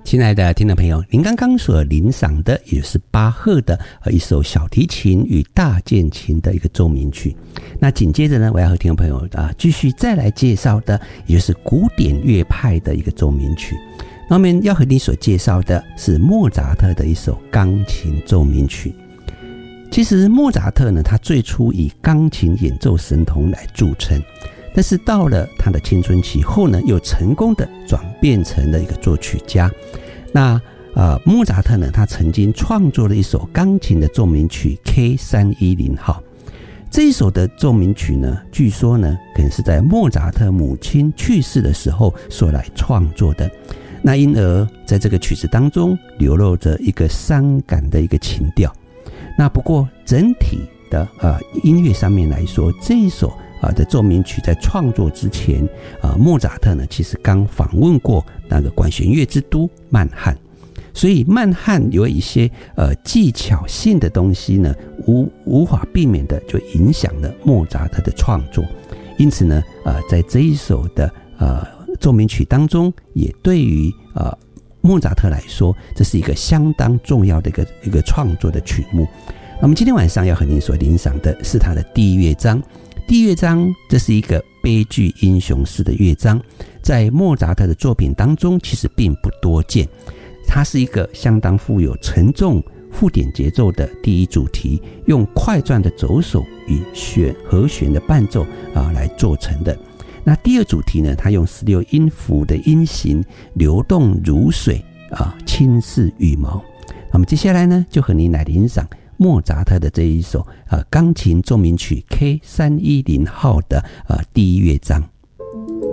亲爱的听众朋友，您刚刚所聆赏的也就是巴赫的一首小提琴与大键琴的一个奏鸣曲。那紧接着呢，我要和听众朋友继续再来介绍的也就是古典乐派的一个奏鸣曲。那我们要和你所介绍的是莫扎特的一首钢琴奏鸣曲。其实莫扎特呢，他最初以钢琴演奏神童来著称，但是到了他的青春期后呢，又成功的转变成了一个作曲家。那莫扎特呢，他曾经创作了一首钢琴的奏鸣曲 K310 号。这一首的奏鸣曲呢，据说呢，可能是在莫扎特母亲去世的时候所来创作的。那因而在这个曲子当中流露着一个伤感的一个情调。那不过整体的音乐上面来说，这一首的奏鸣曲在创作之前，莫扎特呢其实刚访问过那个管弦乐之都曼汉，所以曼汉有一些技巧性的东西呢，无法避免的就影响了莫扎特的创作。因此呢，在这一首的奏鸣曲当中，也对于莫扎特来说，这是一个相当重要的一个创作的曲目。那么今天晚上要和您所欣赏的是他的第一乐章。第一乐章，这是一个悲剧英雄式的乐章，在莫扎特的作品当中其实并不多见。它是一个相当富有沉重附点节奏的第一主题，用快转的走手与和弦的伴奏来做成的。那第二主题呢，它用16音符的音型流动如水轻似羽毛。那么接下来呢，就和您来欣赏莫扎特的这一首钢琴奏鸣曲 K310 号的第一乐章。